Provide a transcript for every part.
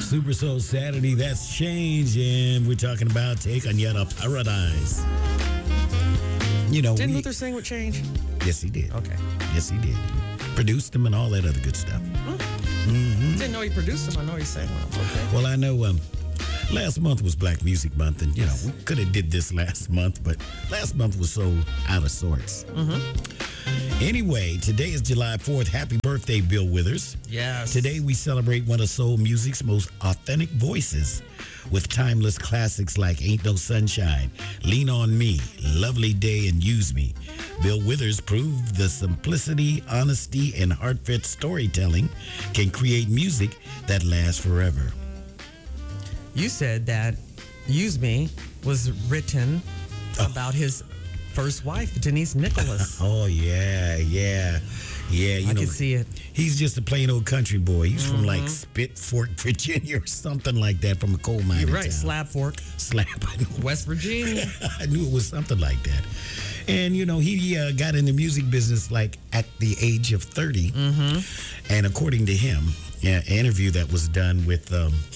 Super Soul Saturday, that's change, and we're talking about Take on Yet a Paradise. You know, Didn't Luther sing with change? Yes, he did. Okay. Yes, he did. Produced them and all that other good stuff. Didn't know he produced them. I know he sang them. Okay. Well, I know last month was Black Music Month, and, you know, we could have did this last month, but last month was so out of sorts. Anyway, today is July 4th. Happy birthday, Bill Withers. Yes. Today we celebrate one of soul music's most authentic voices with timeless classics like Ain't No Sunshine, Lean on Me, Lovely Day, and Use Me. Bill Withers proved the simplicity, honesty, and heartfelt storytelling can create music that lasts forever. You said that Use Me was written about his first wife, Denise Nicholas. Oh, yeah. You I know, can see it. he's just a plain old country boy. He's from like Spit Fork, Virginia, or something like that, from a coal mining You're right. town. Slab Fork, Slap. West Virginia. I knew it was something like that. And, you know, he got in the music business like at the age of 30. And according to him, an interview that was done with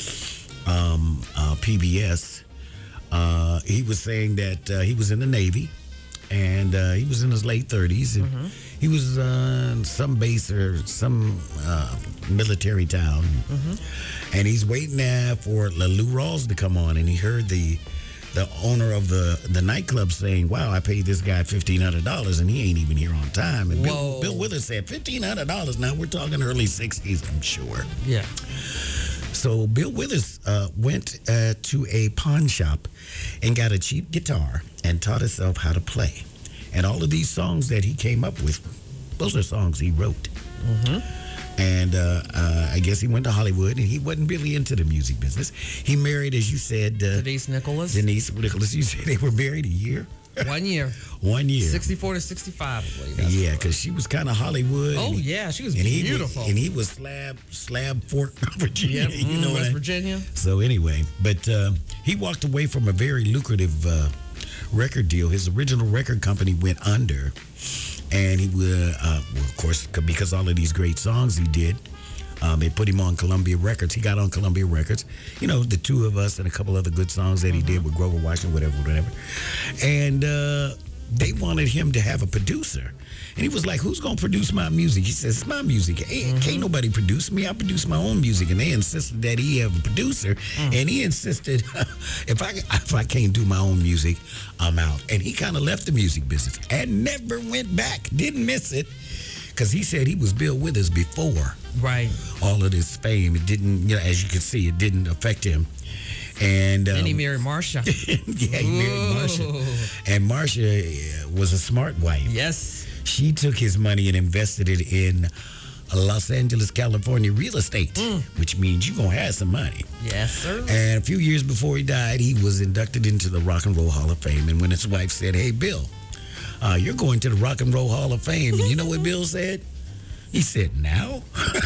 PBS, he was saying that he was in the Navy and he was in his late 30s. And he was some base or some military town. And he's waiting there for Lou Rawls to come on. And he heard the owner of the nightclub saying, wow, I paid this guy $1,500 and he ain't even here on time. And Bill Withers said, $1,500? Now we're talking early 60s, I'm sure. Yeah. So Bill Withers went to a pawn shop and got a cheap guitar and taught himself how to play. And all of these songs that he came up with, those are songs he wrote. And I guess he went to Hollywood, and he wasn't really into the music business. He married, as you said, Denise Nicholas. Denise Nicholas. You said they were married a year? 1 year. 1 year. 64 to 65, I believe. That's Yeah, because she was kind of Hollywood. Oh, and yeah. She was and beautiful. He was Slab Fork, Virginia. Yep. You know West that? Virginia. So anyway, but he walked away from a very lucrative record deal. His original record company went under, and he would, of course, because all of these great songs he did, they put him on Columbia Records. He got on Columbia Records. You know, The Two of Us and a couple other good songs that he did with Grover Washington, whatever. And they wanted him to have a producer. And he was like, who's going to produce my music? He says, it's my music. Hey, can't nobody produce me. I produce my own music. And they insisted that he have a producer. And he insisted, if I can't do my own music, I'm out. And he kind of left the music business and never went back. Didn't miss it. Because he said he was Bill Withers before all of this fame. It didn't, you know, as you can see, it didn't affect him. And he married Marsha. Yeah, he married Marsha. And Marsha was a smart wife. Yes. She took his money and invested it in Los Angeles, California real estate, which means you're going to have some money. Yes, sir. And a few years before he died, he was inducted into the Rock and Roll Hall of Fame. And when his wife said, hey, Bill, you're going to the Rock and Roll Hall of Fame. And you know what Bill said? He said, now?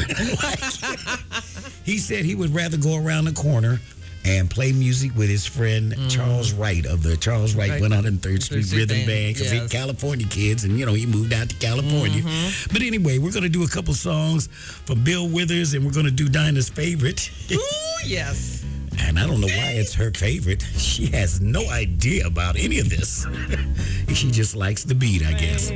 He said he would rather go around the corner and play music with his friend Charles Wright of the Charles Wright 103rd Street Rhythm Band, because he's California kids, and, you know, he moved out to California. But anyway, we're going to do a couple songs from Bill Withers, and we're going to do Dinah's favorite. Ooh, yes. And I don't know why it's her favorite. She has no idea about any of this. She just likes the beat, I guess.